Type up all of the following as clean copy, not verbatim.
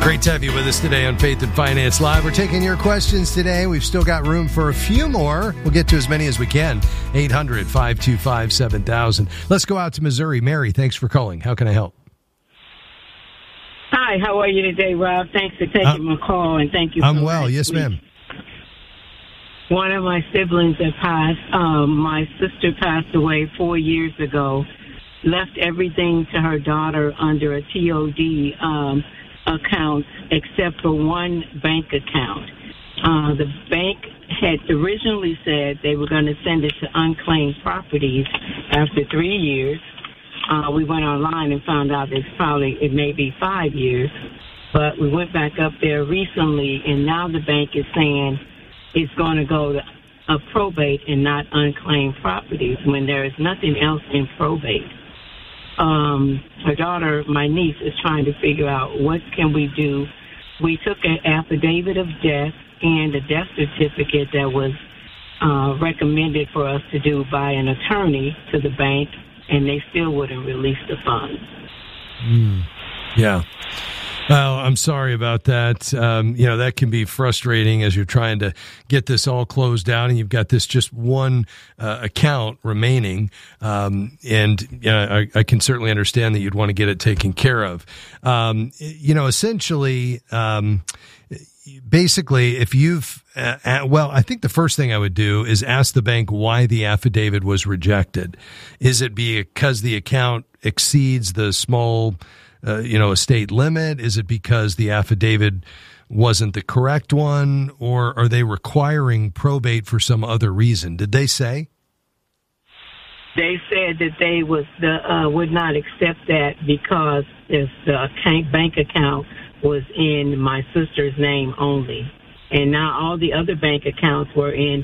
Great to have you with us today on Faith and Finance Live. We're taking your questions today. We've still got room for a few more. We'll get to as many as we can. 800-525-7000. Let's go out to Missouri. Mary, thanks for calling. How can I help? Hi, how are you today, Rob? Thanks for taking my call, and thank you. I'm well. Yes, ma'am. One of my siblings that passed, my sister passed away 4 years ago, left everything to her daughter under a TOD account except for one bank account. The bank had originally said they were going to send it to unclaimed properties after 3 years. We went online and found out it may be 5 years. But we went back up there recently, and now the bank is saying it's going to go to a probate and not unclaimed properties when there is nothing else in probate. Her daughter, my niece, is trying to figure out what can we do. We took an affidavit of death and a death certificate that was recommended for us to do by an attorney to the bank, and they still wouldn't release the funds. Yeah. Well, I'm sorry about that. That can be frustrating as you're trying to get this all closed out, and you've got this just one account remaining. I can certainly understand that you'd want to get it taken care of. Essentially, basically, if you've, I think the first thing I would do is ask the bank why the affidavit was rejected. Is it because the account exceeds the small estate limit? Is it because the affidavit wasn't the correct one, or are they requiring probate for some other reason? Did they say? They said that they would not accept that because the bank account was in my sister's name only, and now all the other bank accounts were in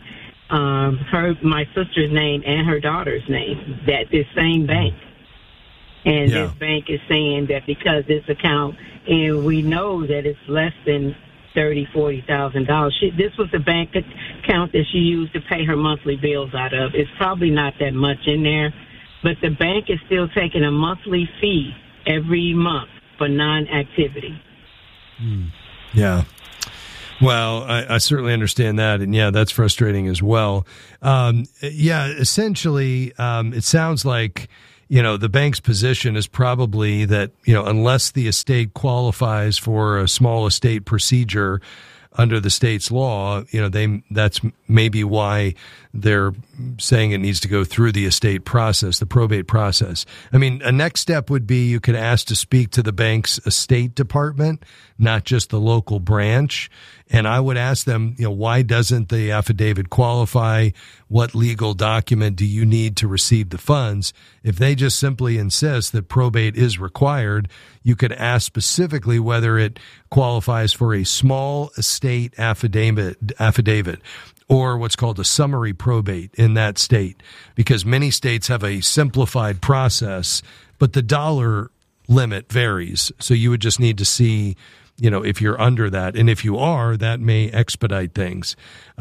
my sister's name and her daughter's name. That the same bank. And This bank is saying that because this account, and we know that it's less than $30,000-$40,000. This was a bank account that she used to pay her monthly bills out of. It's probably not that much in there, but the bank is still taking a monthly fee every month for non-activity. Yeah. Well, I certainly understand that, and that's frustrating as well. Essentially, it sounds like the bank's position is probably that, unless the estate qualifies for a small estate procedure under the state's law, that's maybe why they're saying it needs to go through the estate process, the probate process. I mean, a next step would be you could ask to speak to the bank's estate department, not just the local branch. And I would ask them, why doesn't the affidavit qualify? What legal document do you need to receive the funds? If they just simply insist that probate is required, you could ask specifically whether it qualifies for a small estate affidavit or what's called a summary probate in that state, because many states have a simplified process, but the dollar limit varies. So you would just need to see, if you're under that. And if you are, that may expedite things.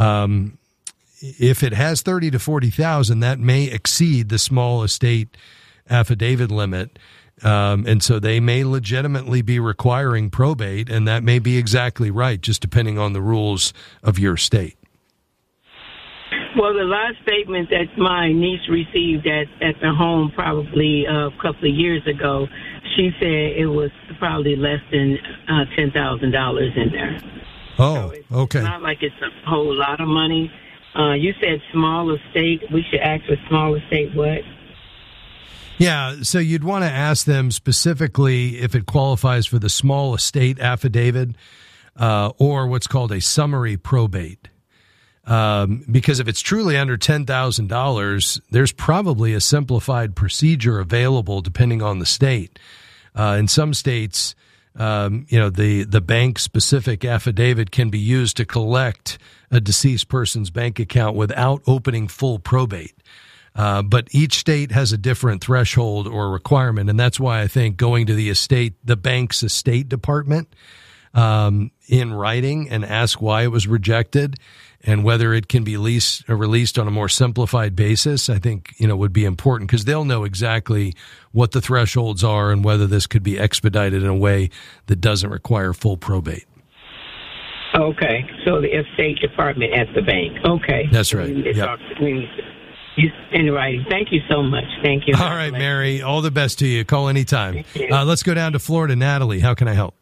If it has 30 to 40,000, that may exceed the small estate affidavit limit. And so they may legitimately be requiring probate, and that may be exactly right, just depending on the rules of your state. Well, the last statement that my niece received at the home probably a couple of years ago, she said it was probably less than $10,000 in there. Oh, so okay. It's not like it's a whole lot of money. You said small estate. We should ask for small estate what? Yeah, so you'd want to ask them specifically if it qualifies for the small estate affidavit or what's called a summary probate. Because if it's truly under $10,000, there's probably a simplified procedure available depending on the state. In some states, the bank-specific affidavit can be used to collect a deceased person's bank account without opening full probate. But each state has a different threshold or requirement, and that's why I think going to the bank's estate department in writing and ask why it was rejected and whether it can be released on a more simplified basis, I think, would be important, because they'll know exactly what the thresholds are and whether this could be expedited in a way that doesn't require full probate. Okay, so the estate department at the bank. Okay. That's right. Yep. In writing. Thank you so much. Thank you. All right, Mary, all the best to you. Call anytime. Let's go down to Florida. Natalie, how can I help?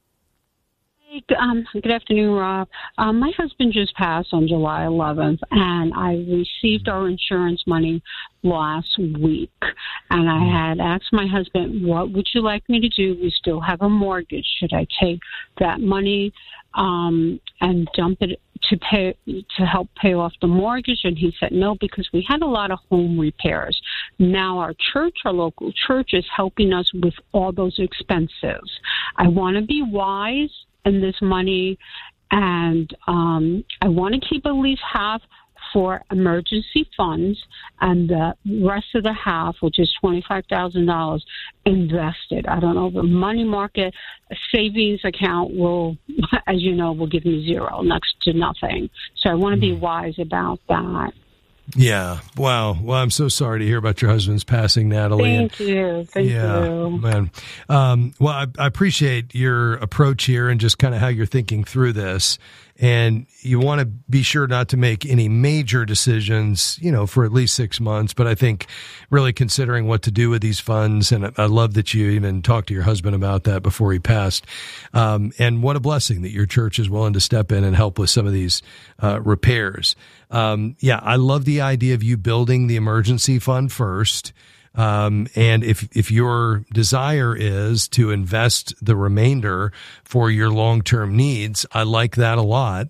Good afternoon, Rob. My husband just passed on July 11th, and I received our insurance money last week. And I had asked my husband, what would you like me to do? We still have a mortgage. Should I take that money and dump it to help pay off the mortgage? And he said no, because we had a lot of home repairs. Now our local church, is helping us with all those expenses. I want to be wise in this money, and I want to keep at least half for emergency funds, and the rest of the half, which is $25,000, invested. I don't know, the money market savings account will, as you know, will give me zero, next to nothing. So I want to be wise about that. Yeah. Wow. Well, I'm so sorry to hear about your husband's passing, Natalie. Thank you. Thank you. Man. Well, I appreciate your approach here and just kind of how you're thinking through this. And you want to be sure not to make any major decisions, for at least 6 months. But I think really considering what to do with these funds, and I love that you even talked to your husband about that before he passed. And what a blessing that your church is willing to step in and help with some of these repairs. I love the idea of you building the emergency fund first. And if your desire is to invest the remainder for your long-term needs, I like that a lot.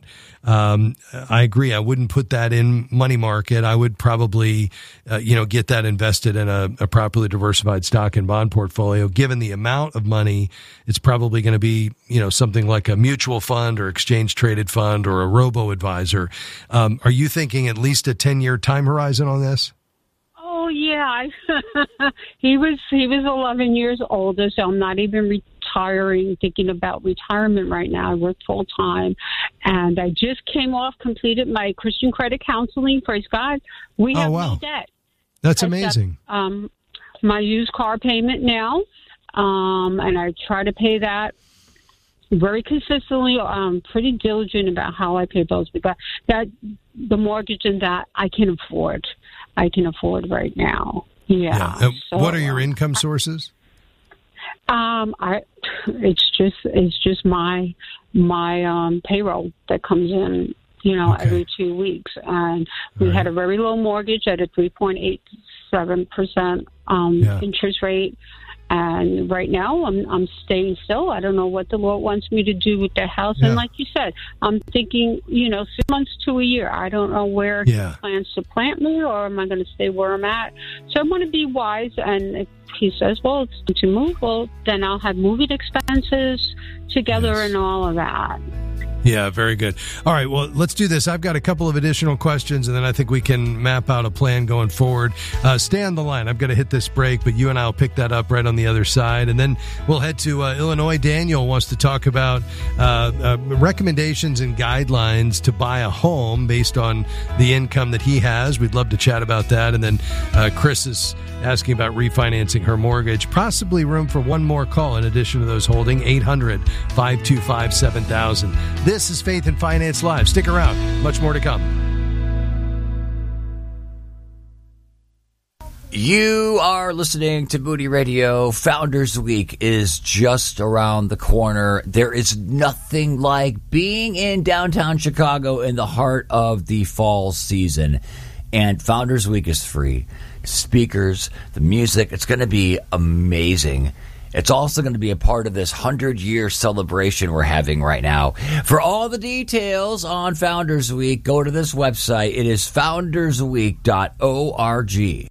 I agree. I wouldn't put that in money market. I would probably, get that invested in a properly diversified stock and bond portfolio. Given the amount of money, it's probably going to be, something like a mutual fund or exchange traded fund or a robo-advisor. Are you thinking at least a 10-year time horizon on this? Oh, yeah. He was 11 years older, so I'm not even thinking about retirement right now. I work full time, and I just completed my Christian credit counseling. Praise God. We have no debt. That's amazing. My used car payment now, and I try to pay that very consistently. I'm pretty diligent about how I pay bills, because that the mortgage and that I can afford right now. Yeah. So, what are your income sources? It's just my payroll that comes in, every 2 weeks, and we had a very low mortgage at a 3.87% interest rate. And right now, I'm staying still. I don't know what the Lord wants me to do with the house. Yeah. And like you said, I'm thinking, 6 months to a year. I don't know where He plans to plant me, or am I going to stay where I'm at? So I want to be wise. And if He says, well, it's time to move, well, then I'll have moving expenses together and all of that. Yeah, very good. All right, well, let's do this. I've got a couple of additional questions, and then I think we can map out a plan going forward. Stay on the line. I've got to hit this break, but you and I will pick that up right on the other side. And then we'll head to Illinois. Daniel wants to talk about recommendations and guidelines to buy a home based on the income that he has. We'd love to chat about that. And then Chris is asking about refinancing her mortgage. Possibly room for one more call in addition to those holding. 800-525-7000. This is Faith and Finance Live. Stick around. Much more to come. You are listening to Moody Radio. Founders Week is just around the corner. There is nothing like being in downtown Chicago in the heart of the fall season. And Founders Week is free. Speakers, the music, it's going to be amazing. It's also going to be a part of this 100-year celebration we're having right now. For all the details on Founders Week, go to this website. It is foundersweek.org.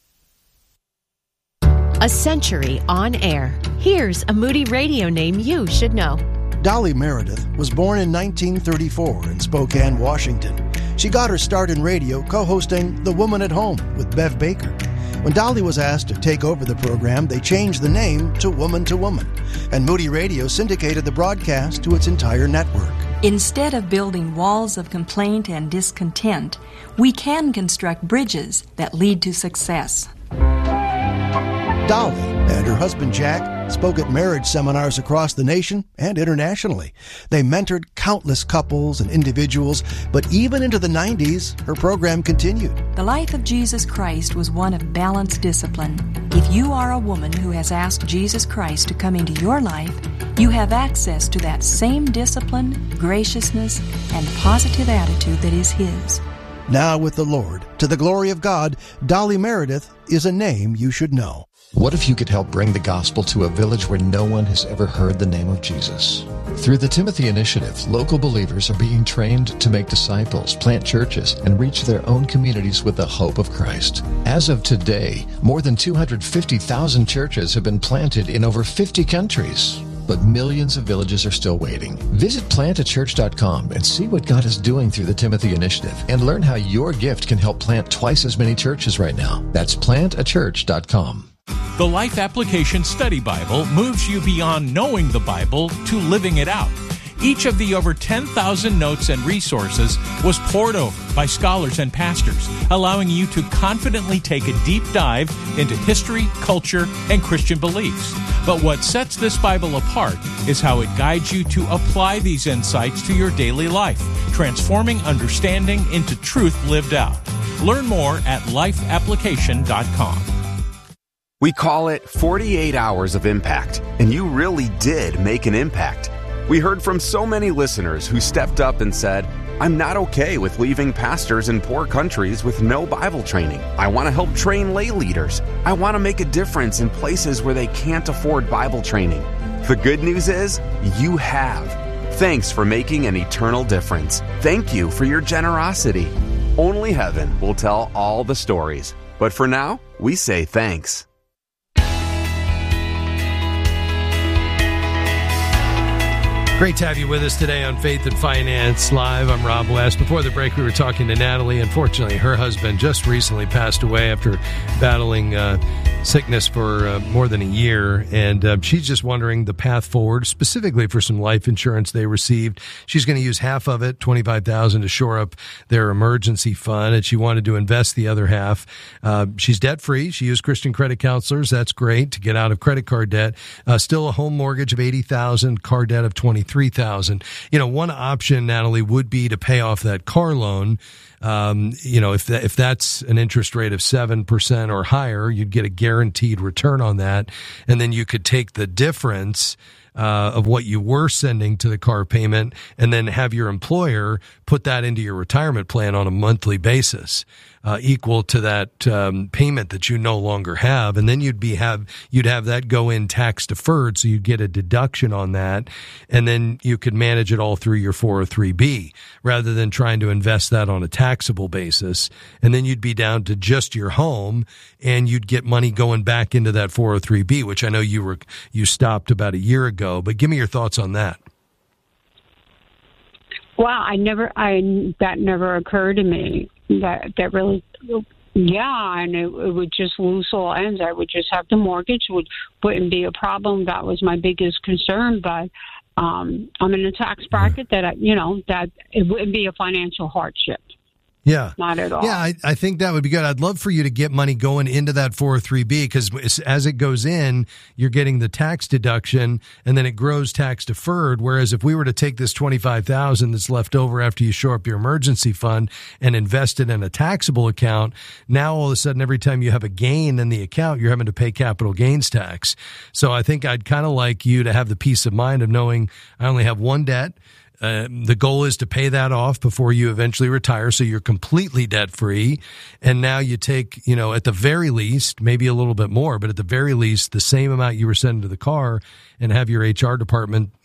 A century on air. Here's a Moody Radio name you should know. Dolly Meredith was born in 1934 in Spokane, Washington. She got her start in radio co-hosting The Woman at Home with Bev Baker. When Dolly was asked to take over the program, they changed the name to Woman, and Moody Radio syndicated the broadcast to its entire network. Instead of building walls of complaint and discontent, we can construct bridges that lead to success. Dolly and her husband Jack spoke at marriage seminars across the nation and internationally. They mentored countless couples and individuals, but even into the 90s, her program continued. The life of Jesus Christ was one of balanced discipline. If you are a woman who has asked Jesus Christ to come into your life, you have access to that same discipline, graciousness, and positive attitude that is His. Now with the Lord, to the glory of God, Dolly Meredith is a name you should know. What if you could help bring the gospel to a village where no one has ever heard the name of Jesus? Through the Timothy Initiative, local believers are being trained to make disciples, plant churches, and reach their own communities with the hope of Christ. As of today, more than 250,000 churches have been planted in over 50 countries. But millions of villages are still waiting. Visit plantachurch.com and see what God is doing through the Timothy Initiative and learn how your gift can help plant twice as many churches right now. That's plantachurch.com. The Life Application Study Bible moves you beyond knowing the Bible to living it out. Each of the over 10,000 notes and resources was poured over by scholars and pastors, allowing you to confidently take a deep dive into history, culture, and Christian beliefs. But what sets this Bible apart is how it guides you to apply these insights to your daily life, transforming understanding into truth lived out. Learn more at lifeapplication.com. We call it 48 Hours of Impact, and you really did make an impact. We heard from so many listeners who stepped up and said, I'm not okay with leaving pastors in poor countries with no Bible training. I want to help train lay leaders. I want to make a difference in places where they can't afford Bible training. The good news is, you have. Thanks for making an eternal difference. Thank you for your generosity. Only heaven will tell all the stories. But for now, we say thanks. Great to have you with us today on Faith and Finance Live. I'm Rob West. Before the break, we were talking to Natalie. Unfortunately, her husband just recently passed away after battling sickness for more than a year. And she's just wondering the path forward, specifically for some life insurance they received. She's going to use half of it, $25,000, to shore up their emergency fund, and she wanted to invest the other half. She's debt-free. She used Christian credit counselors. That's great to get out of credit card debt. Still a home mortgage of $80,000, car debt of $23,000. One option, Natalie, would be to pay off that car loan. If that's an interest rate of 7% or higher, you'd get a guaranteed return on that. And then you could take the difference of what you were sending to the car payment and then have your employer put that into your retirement plan on a monthly basis, equal to that payment that you no longer have. And then you'd have that go in tax deferred, so you'd get a deduction on that, and then you could manage it all through your 403B rather than trying to invest that on a taxable basis. And then you'd be down to just your home, and you'd get money going back into that 403B, which I know you stopped about a year ago. But give me your thoughts on that. Wow, that never occurred to me. That really, and it would just lose all ends. I would just have the mortgage, wouldn't be a problem. That was my biggest concern. But I'm in a tax bracket that that it wouldn't be a financial hardship. Yeah. Not at all. Yeah, I think that would be good. I'd love for you to get money going into that 403B, because as it goes in, you're getting the tax deduction, and then it grows tax deferred. Whereas if we were to take this $25,000 that's left over after you shore up your emergency fund and invest it in a taxable account, now all of a sudden every time you have a gain in the account, you're having to pay capital gains tax. So I think I'd kind of like you to have the peace of mind of knowing I only have one debt. The goal is to pay that off before you eventually retire, so you're completely debt-free. And now you take, at the very least, maybe a little bit more, but at the very least, the same amount you were sending to the car, and have your HR department,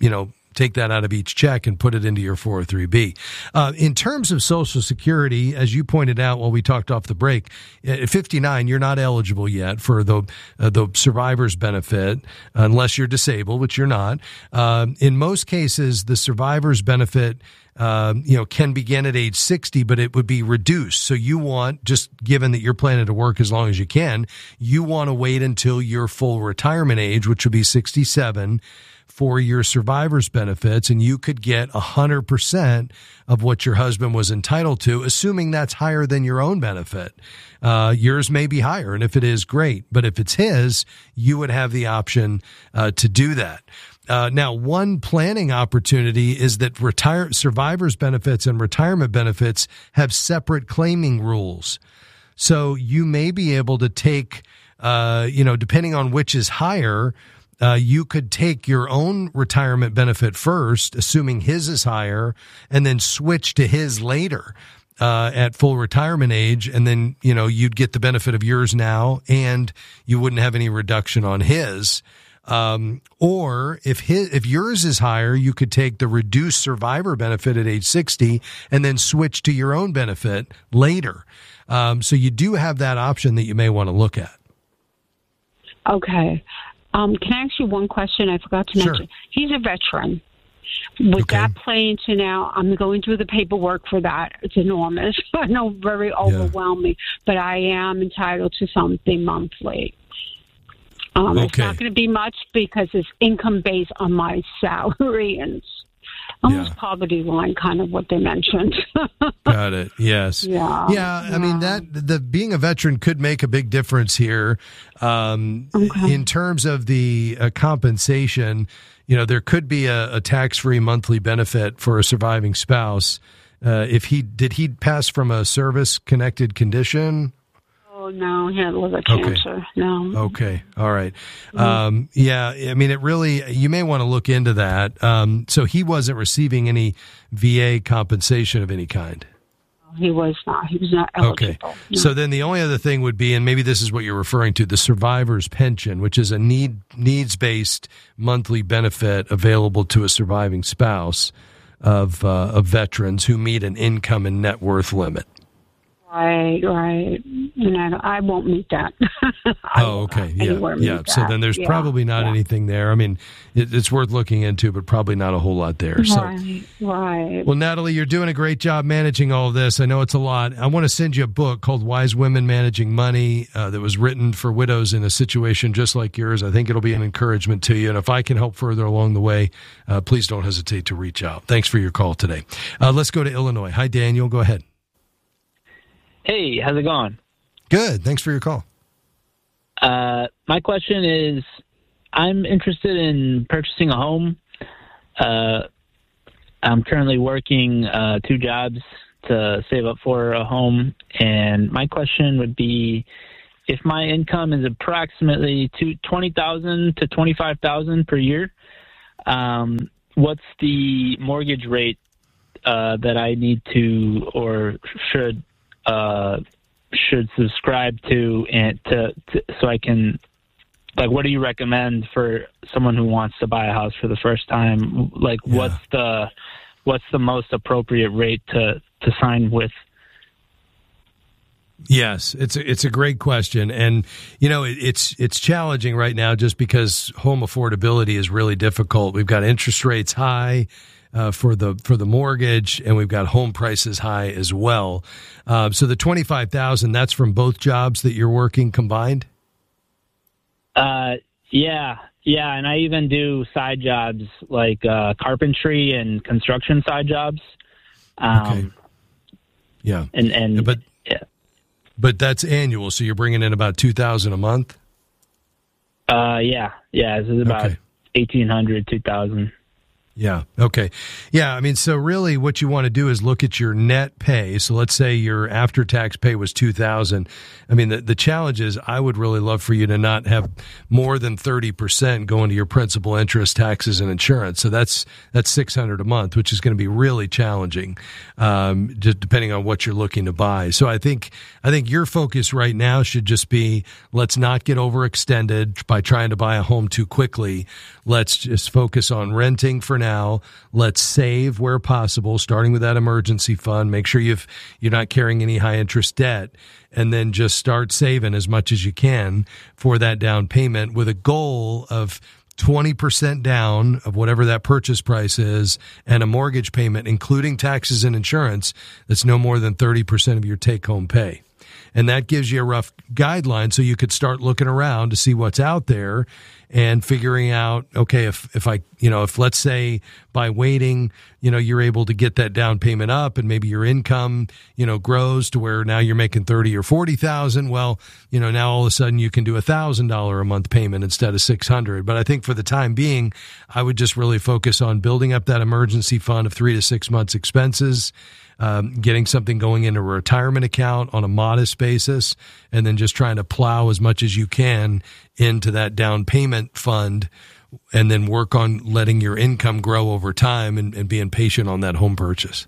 take that out of each check and put it into your 403B. In terms of Social Security, as you pointed out while we talked off the break, at 59, you're not eligible yet for the survivor's benefit unless you're disabled, which you're not. In most cases, the survivor's benefit can begin at age 60, but it would be reduced. So you want, just given that you're planning to work as long as you can, you want to wait until your full retirement age, which would be 67, for your survivor's benefits, and you could get 100% of what your husband was entitled to, assuming that's higher than your own benefit. Yours may be higher, and if it is, great. But if it's his, you would have the option to do that. Now, one planning opportunity is that survivor's benefits and retirement benefits have separate claiming rules. So you may be able to take, depending on which is higher, you could take your own retirement benefit first, assuming his is higher, and then switch to his later at full retirement age. And then, you'd get the benefit of yours now, and you wouldn't have any reduction on his. Or if yours is higher, you could take the reduced survivor benefit at age 60 and then switch to your own benefit later. So you do have that option that you may want to look at. Okay. Can I ask you one question I forgot to mention? He's a veteran. Would that play into now? I'm going through the paperwork for that. It's enormous. I know, very overwhelming, but I am entitled to something monthly. It's not going to be much because it's income based on my salary, and it's almost poverty line, kind of what they mentioned. Got it. Yes. Yeah. I mean, the being a veteran could make a big difference here. In terms of the compensation, there could be a tax-free monthly benefit for a surviving spouse. Did he pass from a service-connected condition? Oh, no, he had liver cancer. No. Okay. All right. I mean, you may want to look into that. So he wasn't receiving any VA compensation of any kind. He was not. He was not eligible. Okay. No. So then the only other thing would be, and maybe this is what you're referring to, the survivor's pension, which is a needs-based monthly benefit available to a surviving spouse of veterans who meet an income and net worth limit. Right. And I won't meet that. Okay. Yeah. So then there's probably not anything there. I mean, it's worth looking into, but probably not a whole lot there. Right. Well, Natalie, you're doing a great job managing all of this. I know it's a lot. I want to send you a book called Wise Women Managing Money that was written for widows in a situation just like yours. I think it'll be an encouragement to you. And if I can help further along the way, please don't hesitate to reach out. Thanks for your call today. Let's go to Illinois. Hi, Daniel. Go ahead. Hey, how's it going? Good. Thanks for your call. My question is, I'm interested in purchasing a home. I'm currently working 2 jobs to save up for a home, and my question would be, if my income is approximately $20,000 to $25,000 per year, what's the mortgage rate that I need to or should subscribe to, and so I can, what do you recommend for someone who wants to buy a house for the first time? What's the most appropriate rate to sign with? Yes, it's a great question, and it's challenging right now just because home affordability is really difficult. We've got interest rates high for the mortgage, and we've got home prices high as well. So the $25,000, that's from both jobs that you're working combined? Yeah, and I even do side jobs like carpentry and construction side jobs. Okay. Yeah, but that's annual, so you're bringing in about $2,000 a month. Yeah, this is about $1,800, $2,000. Yeah. Okay. Yeah. I mean, so really what you want to do is look at your net pay. So let's say your after-tax pay was $2,000. I mean, the challenge is I would really love for you to not have more than 30% going to your principal, interest, taxes, and insurance. So that's $600 a month, which is going to be really challenging, just depending on what you're looking to buy. So I think your focus right now should just be, let's not get overextended by trying to buy a home too quickly. Let's just focus on renting for now. Let's save where possible, starting with that emergency fund. Make sure you're not carrying any high interest debt, and then just start saving as much as you can for that down payment with a goal of 20% down of whatever that purchase price is, and a mortgage payment, including taxes and insurance, that's no more than 30% of your take-home pay. And that gives you a rough guideline so you could start looking around to see what's out there and figuring out, okay, if let's say by waiting, you're able to get that down payment up and maybe your income, grows to where now you're making 30 or 40,000. Well, now all of a sudden you can do $1,000 a month payment instead of $600. But I think for the time being, I would just really focus on building up that emergency fund of 3 to 6 months expenses, getting something going into a retirement account on a modest basis, and then just trying to plow as much as you can into that down payment fund, and then work on letting your income grow over time and being patient on that home purchase.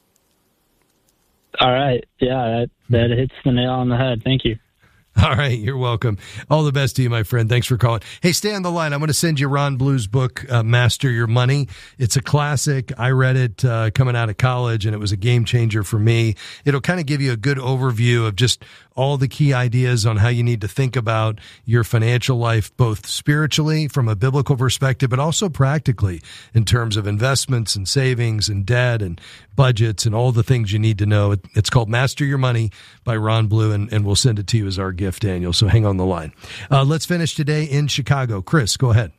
All right. Yeah, that hits the nail on the head. Thank you. All right, you're welcome. All the best to you, my friend. Thanks for calling. Hey, stay on the line. I'm going to send you Ron Blue's book, Master Your Money. It's a classic. I read it coming out of college, and it was a game changer for me. It'll kind of give you a good overview of just all the key ideas on how you need to think about your financial life, both spiritually from a biblical perspective, but also practically in terms of investments and savings and debt and budgets and all the things you need to know. It's called Master Your Money by Ron Blue, and we'll send it to you as our gift, Daniel. So hang on the line. Let's finish today in Chicago. Chris, go ahead.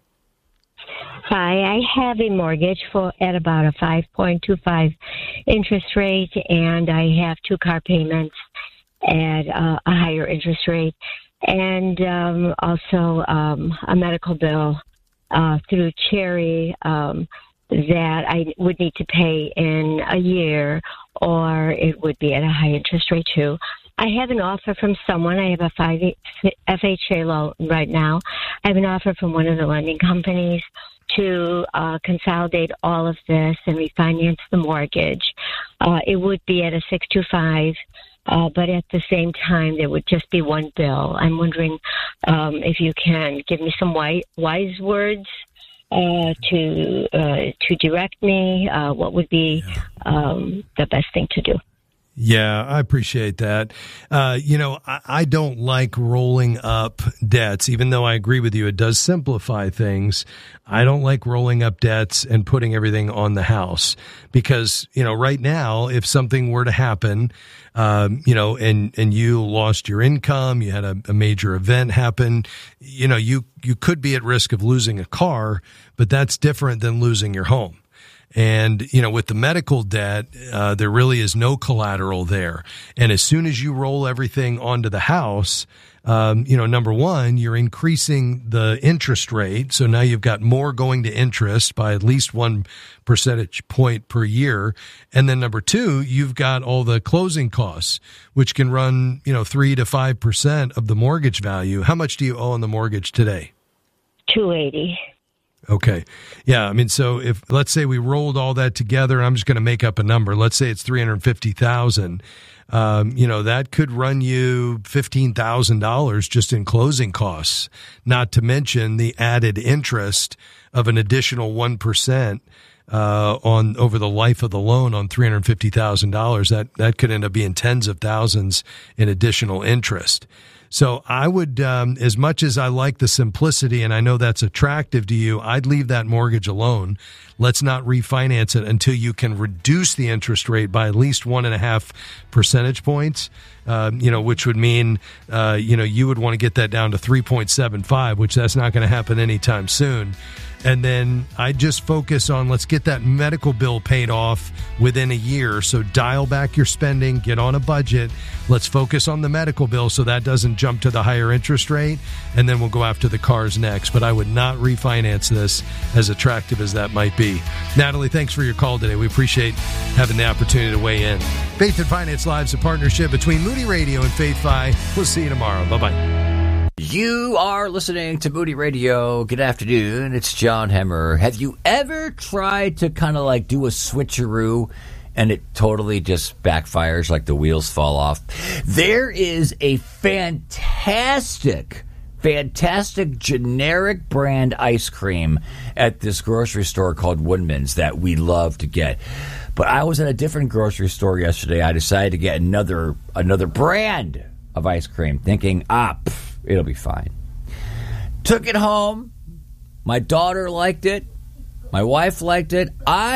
Hi, I have a mortgage at about a 5.25 interest rate, and I have 2 car payments at a higher interest rate, and also a medical bill through Cherry that I would need to pay in a year, or it would be at a high interest rate too. I have an offer from someone. I have a FHA loan right now. I have an offer from one of the lending companies to consolidate all of this and refinance the mortgage. It would be at a 625, but at the same time, there would just be one bill. I'm wondering if you can give me some wise words to direct me. What would be the best thing to do? Yeah, I appreciate that. I don't like rolling up debts, even though I agree with you. It does simplify things. I don't like rolling up debts and putting everything on the house because, right now, if something were to happen, and you lost your income, you had a major event happen, you could be at risk of losing a car, but that's different than losing your home. And, with the medical debt, there really is no collateral there. And as soon as you roll everything onto the house, number one, you're increasing the interest rate. So now you've got more going to interest by at least 1 percentage point per year. And then number two, you've got all the closing costs, which can run, 3 to 5% of the mortgage value. How much do you owe on the mortgage today? $280. Okay. Yeah. I mean, so if let's say we rolled all that together, I'm just going to make up a number. Let's say it's $350,000. That could run you $15,000 just in closing costs, not to mention the added interest of an additional 1%. On over the life of the loan on $350,000, that could end up being tens of thousands in additional interest. So I would, as much as I like the simplicity, and I know that's attractive to you, I'd leave that mortgage alone. Let's not refinance it until you can reduce the interest rate by at least 1.5 percentage points, which would mean, you would want to get that down to 3.75, which that's not going to happen anytime soon. And then I just focus on let's get that medical bill paid off within a year. So dial back your spending, get on a budget. Let's focus on the medical bill so that doesn't jump to the higher interest rate. And then we'll go after the cars next. But I would not refinance this, as attractive as that might be. Natalie, thanks for your call today. We appreciate having the opportunity to weigh in. Faith and Finance Live is a partnership between Moody Radio and Faith Fi. We'll see you tomorrow. Bye-bye. You are listening to Moody Radio. Good afternoon. It's John Hemmer. Have you ever tried to kind of like do a switcheroo and it totally just backfires, like the wheels fall off? There is a fantastic fantastic generic brand ice cream at this grocery store called Woodman's that we love to get. But I was at a different grocery store yesterday. I decided to get another brand of ice cream, thinking, it'll be fine. Took it home. My daughter liked it. My wife liked it.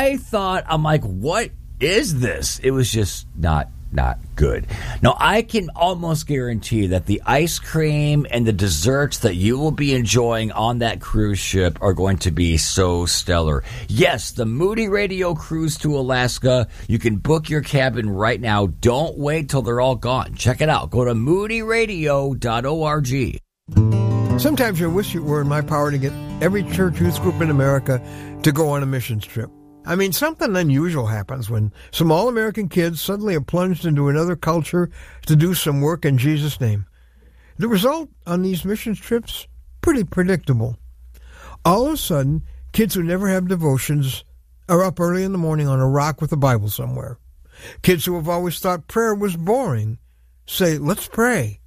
I'm like, what is this? It was just not good. Now, I can almost guarantee that the ice cream and the desserts that you will be enjoying on that cruise ship are going to be so stellar. Yes, the Moody Radio cruise to Alaska. You can book your cabin right now. Don't wait till they're all gone. Check it out. Go to moodyradio.org. Sometimes I wish it were in my power to get every church youth group in America to go on a missions trip. I mean, something unusual happens when some all-American kids suddenly are plunged into another culture to do some work in Jesus' name. The result on these missions trips, pretty predictable. All of a sudden, kids who never have devotions are up early in the morning on a rock with a Bible somewhere. Kids who have always thought prayer was boring say, let's pray.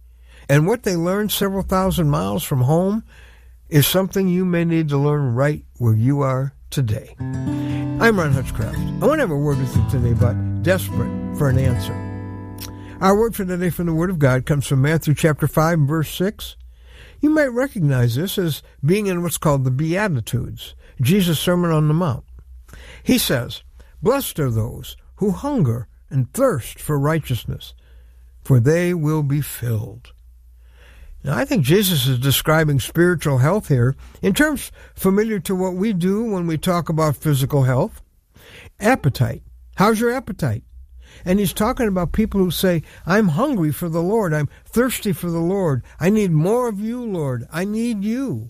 And what they learned several thousand miles from home is something you may need to learn right where you are today. I'm Ron Hutchcraft. I want to have a word with you today about desperate for an answer. Our word for today from the Word of God comes from Matthew chapter 5, verse 6. You might recognize this as being in what's called the Beatitudes, Jesus' Sermon on the Mount. He says, "Blessed are those who hunger and thirst for righteousness, for they will be filled." Now, I think Jesus is describing spiritual health here in terms familiar to what we do when we talk about physical health. Appetite. How's your appetite? And he's talking about people who say, I'm hungry for the Lord. I'm thirsty for the Lord. I need more of you, Lord. I need you.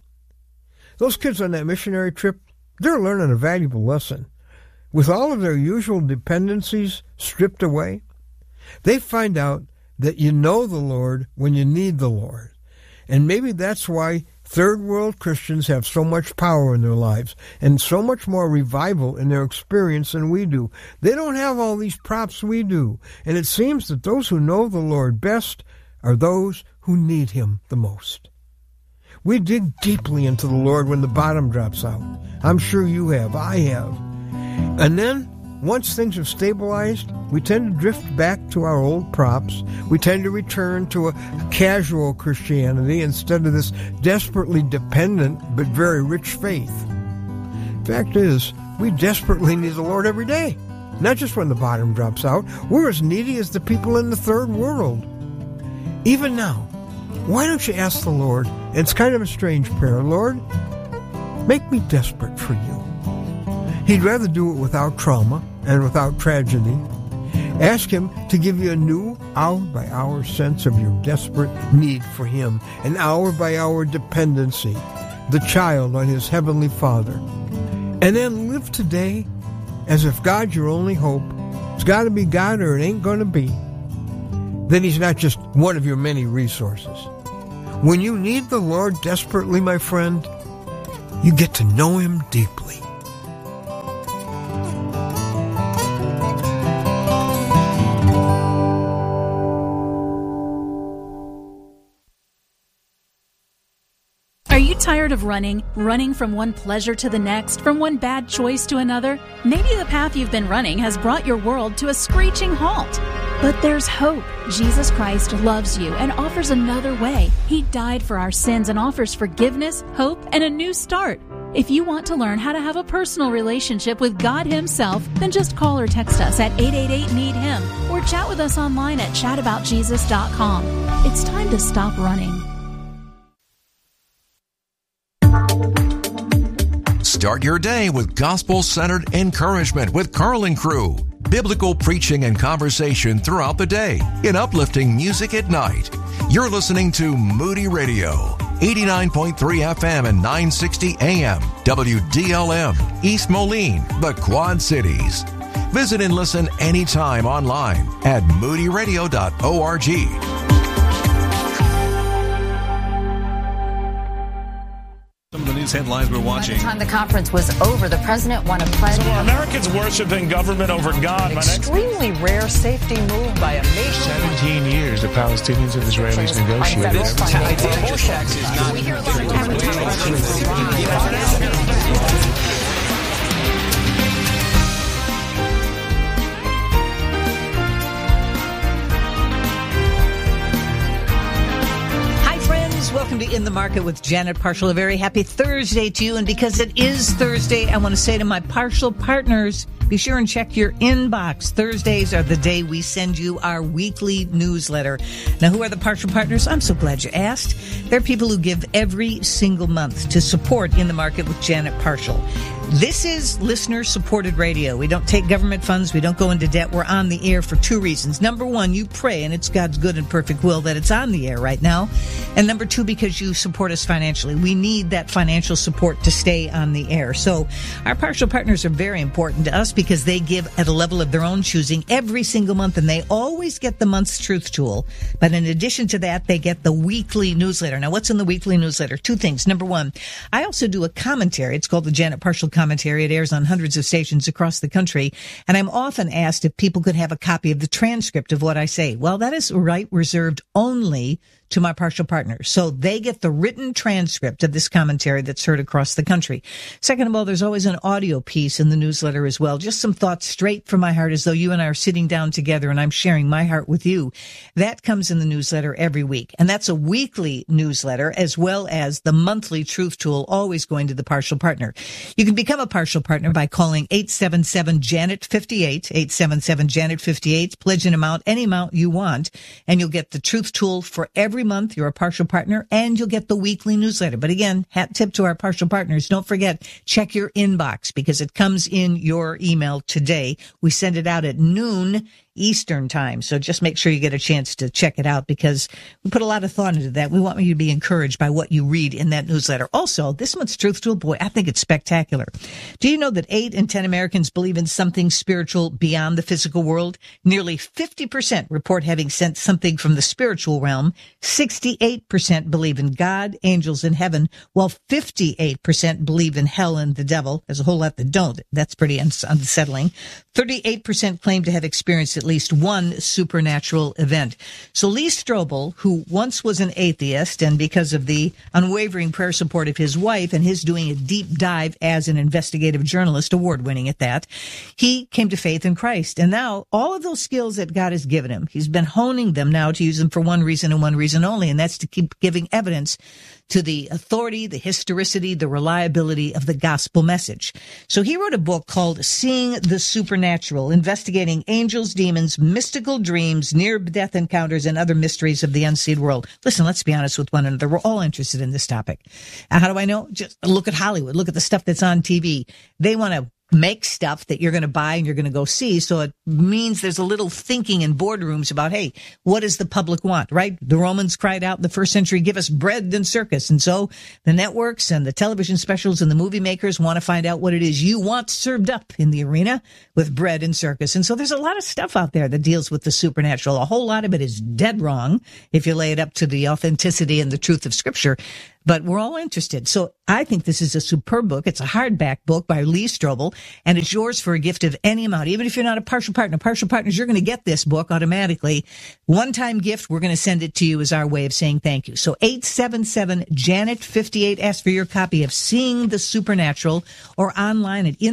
Those kids on that missionary trip, they're learning a valuable lesson. With all of their usual dependencies stripped away, they find out that you know the Lord when you need the Lord. And maybe that's why third world Christians have so much power in their lives and so much more revival in their experience than we do. They don't have all these props we do. And it seems that those who know the Lord best are those who need Him the most. We dig deeply into the Lord when the bottom drops out. I'm sure you have. I have. And then, once things have stabilized, we tend to drift back to our old props. We tend to return to a casual Christianity instead of this desperately dependent but very rich faith. Fact is, we desperately need the Lord every day. Not just when the bottom drops out. We're as needy as the people in the third world. Even now, why don't you ask the Lord, and it's kind of a strange prayer, Lord, make me desperate for you. He'd rather do it without trauma and without tragedy. Ask Him to give you a new hour-by-hour sense of your desperate need for Him, an hour-by-hour dependency, the child on His Heavenly Father. And then live today as if God's your only hope. It's got to be God or it ain't going to be. Then He's not just one of your many resources. When you need the Lord desperately, my friend, you get to know Him deeply. Are you tired of running from one pleasure to the next, from one bad choice to another? Maybe the path you've been running has brought your world to a screeching halt. But there's hope. Jesus Christ loves you and offers another way. He died for our sins and offers forgiveness, hope, and a new start. If you want to learn how to have a personal relationship with God Himself, then just call or text us at 888-NEED-HIM or chat with us online at chataboutjesus.com. It's time to stop running. Start your day with gospel-centered encouragement with Carl & Crew. Biblical preaching and conversation throughout the day in uplifting music at night. You're listening to Moody Radio, 89.3 FM and 960 AM, WDLM, East Moline, the Quad Cities. Visit and listen anytime online at moodyradio.org. Some of the news headlines we're watching. By the time the conference was over, the president won a pledge. So are Americans worshiping government over God? Extremely rare safety move by a nation. 17 years the Palestinians and Israelis negotiated. Welcome to In the Market with Janet Parshall. A very happy Thursday to you. And because it is Thursday, I want to say to my partial partners, be sure and check your inbox. Thursdays are the day we send you our weekly newsletter. Now, who are the partial partners? I'm so glad you asked. They're people who give every single month to support In the Market with Janet Parshall. This is listener-supported radio. We don't take government funds. We don't go into debt. We're on the air for two reasons. Number one, you pray, and it's God's good and perfect will that it's on the air right now. And number two, because you support us financially. We need that financial support to stay on the air. So our partial partners are very important to us because they give at a level of their own choosing every single month, and they always get the month's truth tool. But in addition to that, they get the weekly newsletter. Now, what's in the weekly newsletter? Two things. Number one, I also do a commentary. It's called the Janet Parshall Commentary. It airs on hundreds of stations across the country. And I'm often asked if people could have a copy of the transcript of what I say. Well, that is right reserved only to my partial partners. So they get the written transcript of this commentary that's heard across the country. Second of all, there's always an audio piece in the newsletter as well. Just some thoughts straight from my heart as though you and I are sitting down together and I'm sharing my heart with you. That comes in the newsletter every week. And that's a weekly newsletter as well as the monthly truth tool, always going to the partial partner. You can become a partial partner by calling 877-JANET-58, 877-JANET-58, pledge an amount, any amount you want, and you'll get the truth tool for every month. You're a partial partner, and you'll get the weekly newsletter. But again, hat tip to our partial partners. Don't forget, check your inbox because it comes in your email today. We send it out at noon Eastern time. So just make sure you get a chance to check it out because we put a lot of thought into that. We want you to be encouraged by what you read in that newsletter. Also, this month's Truth Tool, boy, I think it's spectacular. Do you know that 8 in 10 Americans believe in something spiritual beyond the physical world? Nearly 50% report having sensed something from the spiritual realm. 68% believe in God, angels, and heaven, while 58% believe in hell and the devil. There's a whole lot that don't. That's pretty unsettling. 38% claim to have experienced at least one supernatural event. So Lee Strobel, who once was an atheist, and because of the unwavering prayer support of his wife and his doing a deep dive as an investigative journalist, award-winning at that, he came to faith in Christ. And now all of those skills that God has given him, he's been honing them now to use them for one reason and one reason only, and that's to keep giving evidence to the authority, the historicity, the reliability of the gospel message. So he wrote a book called Seeing the Supernatural, investigating angels, demons, mystical dreams, near-death encounters, and other mysteries of the unseen world. Listen, let's be honest with one another. We're all interested in this topic. How do I know? Just look at Hollywood. Look at the stuff that's on TV. They want to make stuff that you're going to buy and you're going to go see. So it means there's a little thinking in boardrooms about, hey, what does the public want, right? The Romans cried out in the first century, give us bread and circus. And so the networks and the television specials and the movie makers want to find out what it is you want served up in the arena with bread and circus. And so there's a lot of stuff out there that deals with the supernatural. A whole lot of it is dead wrong if you lay it up to the authenticity and the truth of Scripture. But we're all interested. So I think this is a superb book. It's a hardback book by Lee Strobel, and it's yours for a gift of any amount. Even if you're not a partial partner, partial partners, you're going to get this book automatically. One-time gift, we're going to send it to you as our way of saying thank you. So 877-JANET-58. Ask for your copy of Seeing the Supernatural or online at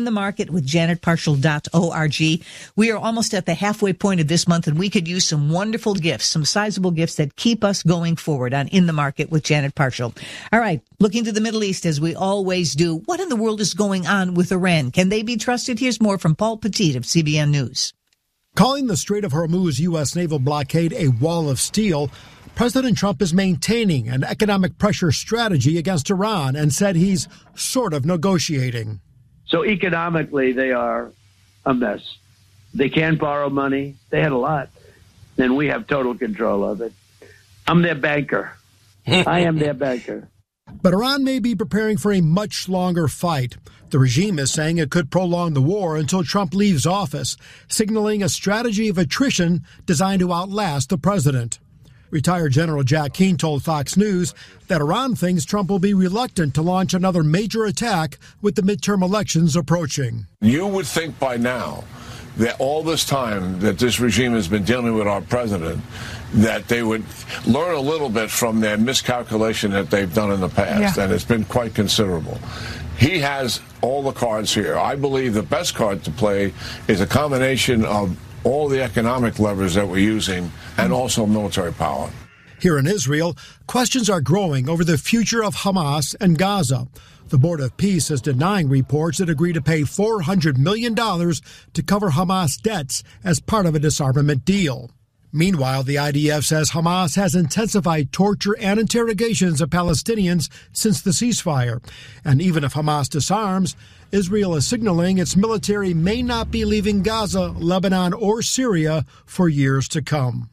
inthemarketwithjanetparshall.org. We are almost at the halfway point of this month, and we could use some wonderful gifts, some sizable gifts that keep us going forward on In the Market with Janet Parshall. All right, looking to the Middle East as we always do. What in the world is going on with Iran? Can they be trusted? Here's more from Paul Petit of CBN News. Calling the Strait of Hormuz U.S. naval blockade a wall of steel, President Trump is maintaining an economic pressure strategy against Iran and said he's sort of negotiating. So economically, they are a mess. They can borrow money. They had a lot. And we have total control of it. I'm their banker. I am their banker. But Iran may be preparing for a much longer fight. The regime is saying it could prolong the war until Trump leaves office, signaling a strategy of attrition designed to outlast the president. Retired General Jack Keane told Fox News that Iran thinks Trump will be reluctant to launch another major attack with the midterm elections approaching. You would think by now that all this time that this regime has been dealing with our president, that they would learn a little bit from their miscalculation that they've done in the past, and it's been quite considerable. He has all the cards here. I believe the best card to play is a combination of all the economic levers that we're using and also military power. Here in Israel, questions are growing over the future of Hamas and Gaza. The Board of Peace is denying reports that agree to pay $400 million to cover Hamas debts as part of a disarmament deal. Meanwhile, the IDF says Hamas has intensified torture and interrogations of Palestinians since the ceasefire. And even if Hamas disarms, Israel is signaling its military may not be leaving Gaza, Lebanon, or Syria for years to come.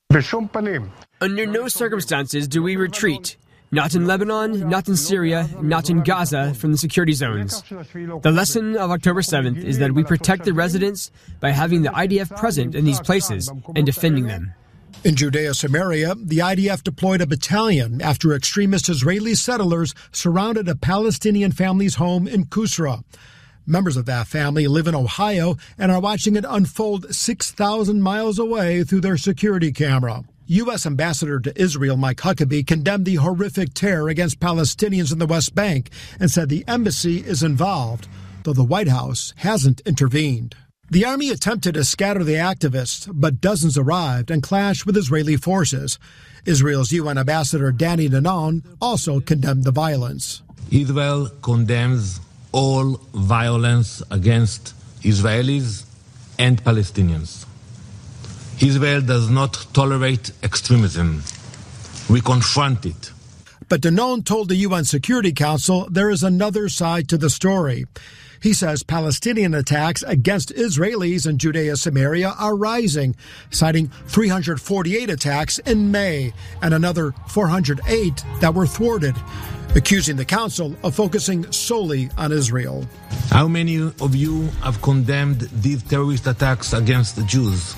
Under no circumstances do we retreat. Not in Lebanon, not in Syria, not in Gaza from the security zones. The lesson of October 7th is that we protect the residents by having the IDF present in these places and defending them. In Judea Samaria, the IDF deployed a battalion after extremist Israeli settlers surrounded a Palestinian family's home in Kusra. Members of that family live in Ohio and are watching it unfold 6,000 miles away through their security camera. U.S. Ambassador to Israel Mike Huckabee condemned the horrific terror against Palestinians in the West Bank and said the embassy is involved, though the White House hasn't intervened. The army attempted to scatter the activists, but dozens arrived and clashed with Israeli forces. Israel's UN Ambassador Danny Danon also condemned the violence. Israel condemns all violence against Israelis and Palestinians. Israel does not tolerate extremism. We confront it. But Danon told the UN Security Council there is another side to the story. He says Palestinian attacks against Israelis in Judea Samaria are rising, citing 348 attacks in May and another 408 that were thwarted, accusing the council of focusing solely on Israel. How many of you have condemned these terrorist attacks against the Jews?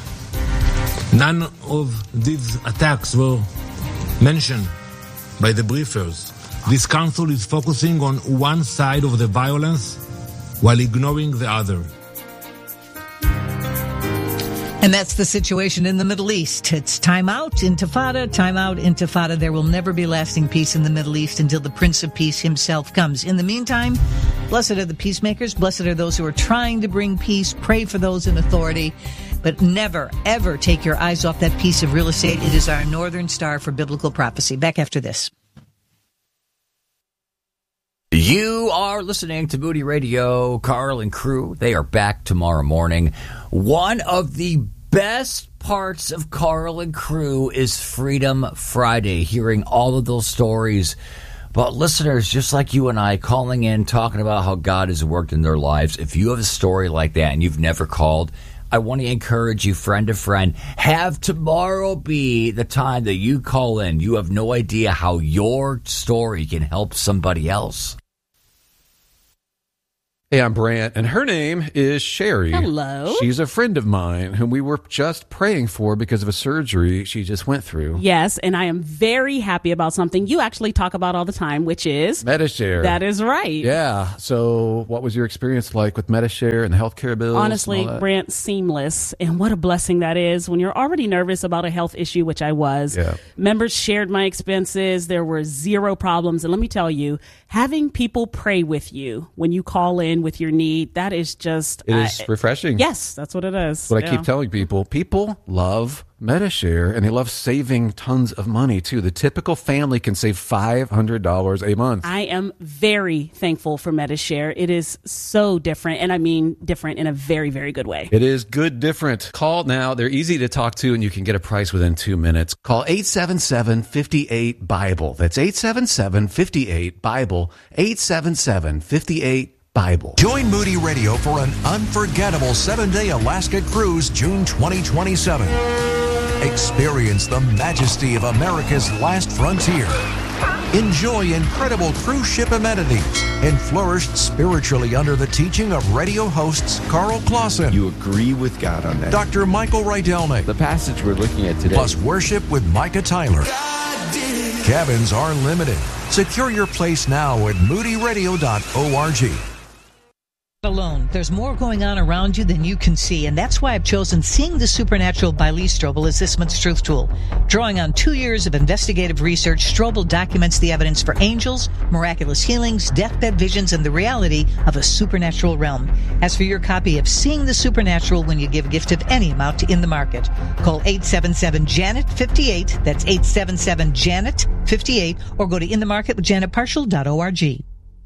None of these attacks were mentioned by the briefers. This council is focusing on one side of the violence while ignoring the other. And that's the situation in the Middle East. It's time out, intifada, time out, intifada. There will never be lasting peace in the Middle East until the Prince of Peace himself comes. In the meantime, blessed are the peacemakers. Blessed are those who are trying to bring peace. Pray for those in authority. But never, ever take your eyes off that piece of real estate. It is our northern star for biblical prophecy. Back after this. You are listening to Moody Radio. Carl and crew, they are back tomorrow morning. One of the best parts of Carl and crew is Freedom Friday, hearing all of those stories. But listeners, just like you and I, calling in, talking about how God has worked in their lives. If you have a story like that and you've never called, I want to encourage you, friend to friend, have tomorrow be the time that you call in. You have no idea how your story can help somebody else. Hey, I'm Brant, and her name is Sherry. Hello. She's a friend of mine whom we were just praying for because of a surgery she just went through. Yes, and I am very happy about something you actually talk about all the time, which is Medi-Share. That is right. Yeah. So what was your experience like with Medi-Share and the healthcare bills? Honestly, Brant, seamless. And what a blessing that is when you're already nervous about a health issue, which I was. Yeah. Members shared my expenses. There were zero problems. And let me tell you, having people pray with you when you call in with your need, that is just... It is refreshing. Yes, that's what it is. What I keep telling people. People love Medi-Share, and they love saving tons of money, too. The typical family can save $500 a month. I am very thankful for Medi-Share. It is so different, and I mean different in a very, very good way. It is good different. Call now. They're easy to talk to, and you can get a price within 2 minutes. Call 877-58-BIBLE. That's 877-58-BIBLE. 877-58-BIBLE. Join Moody Radio for an unforgettable 7-day Alaska cruise June 2027. Experience the majesty of America's last frontier. enjoy incredible cruise ship amenities, and flourish spiritually under the teaching of radio hosts Carl Clausen. You agree with God on that. Dr. Michael Rydelnik. The passage we're looking at today. Plus worship with Micah Tyler. Cabins are limited. Secure your place now at moodyradio.org. Alone. There's more going on around you than you can see, and that's why I've chosen Seeing the Supernatural by Lee Strobel as this month's Truth Tool. Drawing on 2 years of investigative research, Strobel documents the evidence for angels, miraculous healings, deathbed visions, and the reality of a supernatural realm. As for your copy of Seeing the Supernatural when you give a gift of any amount in the market, call 877-JANET-58, that's 877-JANET-58, or go to inthemarketwithjanetparshall.org.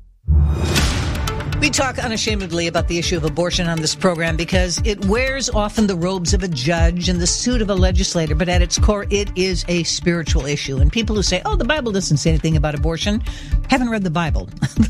We talk unashamedly about the issue of abortion on this program because it wears often the robes of a judge and the suit of a legislator, but at its core, it is a spiritual issue. And people who say, oh, the Bible doesn't say anything about abortion, haven't read the Bible.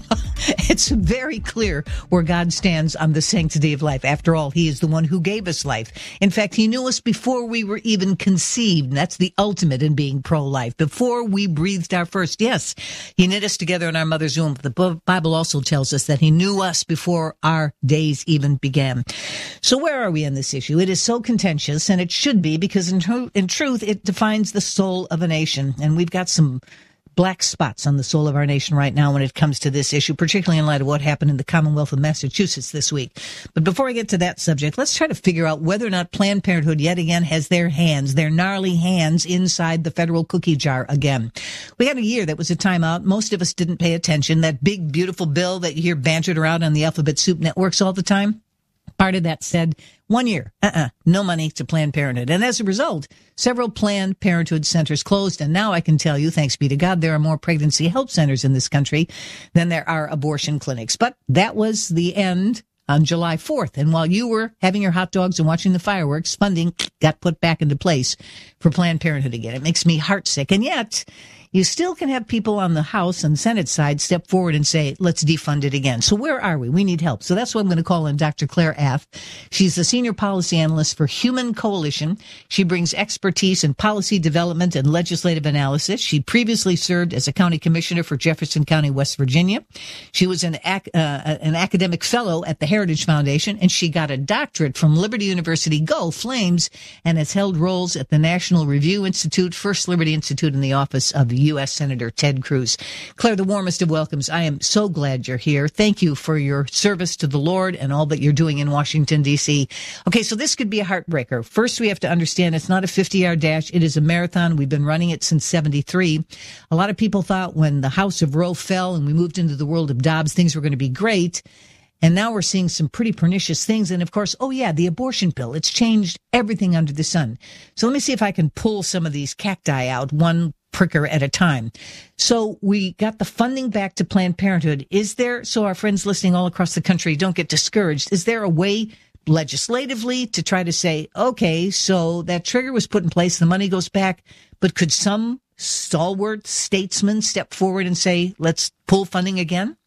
It's very clear where God stands on the sanctity of life. After all, he is the one who gave us life. In fact, he knew us before we were even conceived. And that's the ultimate in being pro-life. Before we breathed our first, yes, he knit us together in our mother's womb. The Bible also tells us that he knew us before our days even began. So where are we in this issue? It is so contentious, and it should be, because in truth, it defines the soul of a nation. And we've got some black spots on the soul of our nation right now when it comes to this issue, particularly in light of what happened in the Commonwealth of Massachusetts this week. But before I get to that subject, let's try to figure out whether or not Planned Parenthood yet again has their gnarly hands inside the federal cookie jar again. We had a year that was a timeout. Most of us didn't pay attention. That big, beautiful bill that you hear bantered around on the Alphabet Soup networks all the time, part of that said 1 year, no money to Planned Parenthood. And as a result, several Planned Parenthood centers closed. And now I can tell you, thanks be to God, there are more pregnancy help centers in this country than there are abortion clinics. But that was the end on July 4th. And while you were having your hot dogs and watching the fireworks, funding got put back into place for Planned Parenthood again. It makes me heartsick. And yet, you still can have people on the House and Senate side step forward and say, let's defund it again. So where are we? We need help. So that's why I'm going to call in Dr. Claire Ath. She's the Senior Policy Analyst for Human Coalition. She brings expertise in policy development and legislative analysis. She previously served as a county commissioner for Jefferson County, West Virginia. She was an academic fellow at the Heritage Foundation, and she got a doctorate from Liberty University. Go Flames! And has held roles at the National Review Institute, First Liberty Institute, in the office of U.S. Senator Ted Cruz. Claire, the warmest of welcomes. I am so glad you're here. Thank you for your service to the Lord and all that you're doing in Washington, D.C. Okay, so this could be a heartbreaker. First, we have to understand it's not a 50-yard dash. It is a marathon. We've been running it since 73. A lot of people thought when the House of Roe fell and we moved into the world of Dobbs, things were going to be great. And now we're seeing some pretty pernicious things. And of course, oh yeah, the abortion pill. It's changed everything under the sun. So let me see if I can pull some of these cacti out, one pricker at a time. So we got the funding back to Planned Parenthood. Is there, so our friends listening all across the country don't get discouraged, is there a way legislatively to try to say, okay, so that trigger was put in place, the money goes back, but could some stalwart statesman step forward and say, let's pull funding again?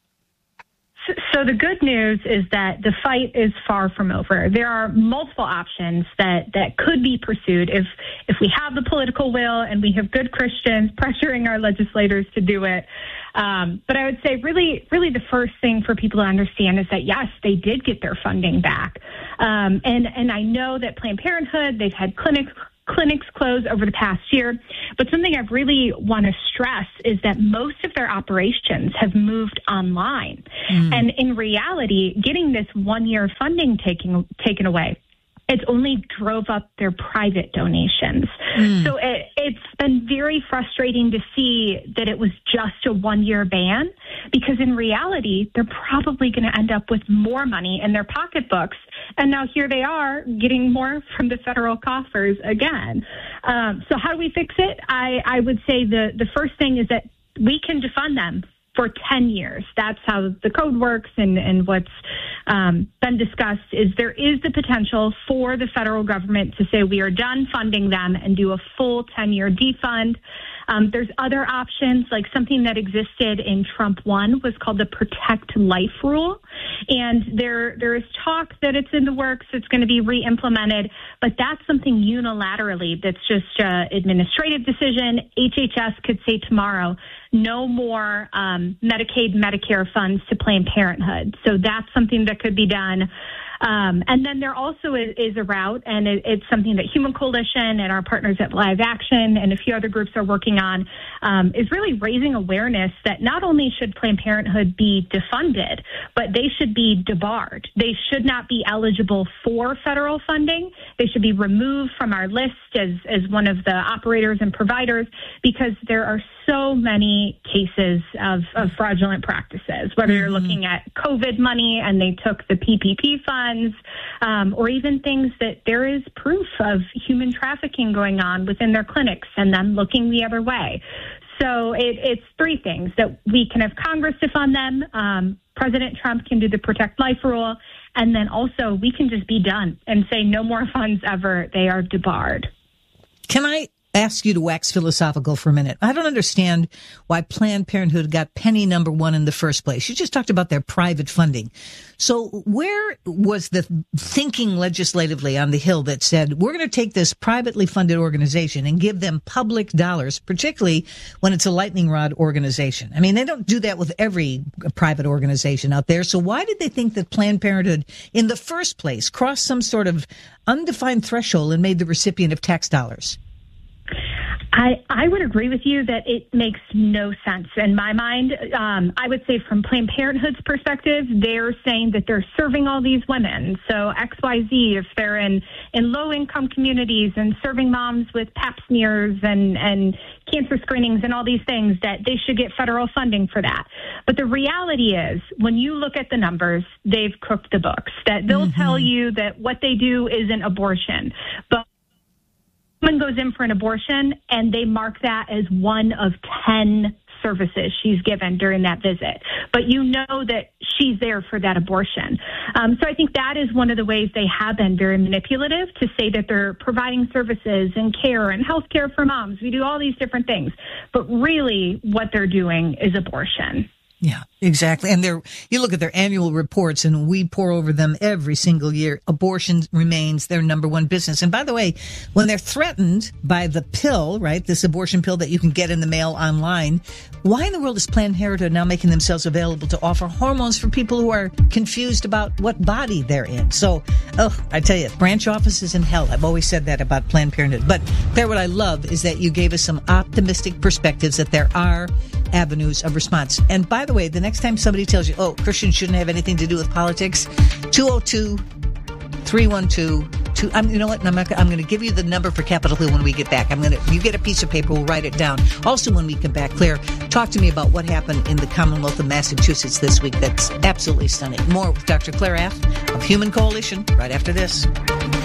So the good news is that the fight is far from over. There are multiple options that could be pursued if we have the political will and we have good Christians pressuring our legislators to do it. But I would say really the first thing for people to understand is that, yes, they did get their funding back. And I know that Planned Parenthood, they've had clinics closed over the past year. But something I really want to stress is that most of their operations have moved online. And in reality, getting this 1 year funding taken away, it's only drove up their private donations. So it's been very frustrating to see that it was just a 1 year ban, because in reality, they're probably going to end up with more money in their pocketbooks. And now here they are getting more from the federal coffers again. So how do we fix it? I would say the first thing is that we can defund them for 10 years. That's how the code works, and what's been discussed is there is the potential for the federal government to say we are done funding them and do a full 10-year defund. There's other options, like something that existed in Trump 1 was called the Protect Life Rule. And there is talk that it's in the works, it's going to be re-implemented, but that's something unilaterally that's just an administrative decision. HHS could say tomorrow, no more Medicaid, Medicare funds to Planned Parenthood. So that's something that could be done. And then there also is a route, and it's something that Human Coalition and our partners at Live Action and a few other groups are working on, is really raising awareness that not only should Planned Parenthood be defunded, but they should be debarred. They should not be eligible for federal funding. They should be removed from our list as one of the operators and providers, because there are so many cases of fraudulent practices, whether you're looking at COVID money and they took the PPP funds, or even things that there is proof of human trafficking going on within their clinics and them looking the other way. So it's three things: that we can have Congress defund them, President Trump can do the Protect Life Rule, and then also we can just be done and say no more funds ever. They are debarred. Can I ask you to wax philosophical for a minute? I don't understand why Planned Parenthood got penny number one in the first place. You just talked about their private funding. So where was the thinking legislatively on the Hill that said, we're going to take this privately funded organization and give them public dollars, particularly when it's a lightning rod organization? I mean, they don't do that with every private organization out there. So why did they think that Planned Parenthood in the first place crossed some sort of undefined threshold and made the recipient of tax dollars? I would agree with you that it makes no sense in my mind. I would say from Planned Parenthood's perspective, they're saying that they're serving all these women. So XYZ, if they're in low-income communities and serving moms with pap smears and cancer screenings and all these things, that they should get federal funding for that. But the reality is, when you look at the numbers, they've cooked the books. That they'll tell you that what they do isn't abortion. But woman goes in for an abortion and they mark that as one of 10 services she's given during that visit, but you know that she's there for that abortion. So I think that is one of the ways they have been very manipulative, to say that they're providing services and care and health care for moms. We do all these different things, but really what they're doing is abortion. Yeah, exactly. And you look at their annual reports, and we pour over them every single year. Abortion remains their number one business. And by the way, when they're threatened by the pill, right, this abortion pill that you can get in the mail online, why in the world is Planned Parenthood now making themselves available to offer hormones for people who are confused about what body they're in? So, I tell you, branch offices in hell. I've always said that about Planned Parenthood. But Claire, what I love is that you gave us some optimistic perspectives, that there are avenues of response. And by the way, the next time somebody tells you, Christians shouldn't have anything to do with politics, 202-312. You know what? I'm going to give you the number for Capitol Hill when we get back. You get a piece of paper, we'll write it down. Also, when we come back, Claire, talk to me about what happened in the Commonwealth of Massachusetts this week. That's absolutely stunning. More with Dr. Claire Aft of Human Coalition right after this.